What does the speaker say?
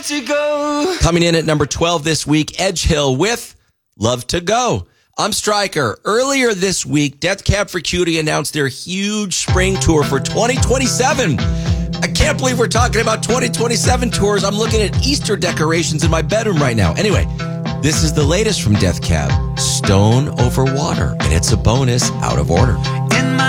To go. Coming in at number 12 this week, Edgehill with Love to Go. I'm Stryker. Earlier this week, Death Cab for Cutie announced their huge spring tour for 2027. I can't believe we're talking about 2027 tours. I'm looking at Easter decorations in my bedroom right now. Anyway, this is the latest from Death Cab, Stone Over Water, and it's a bonus Out of Order.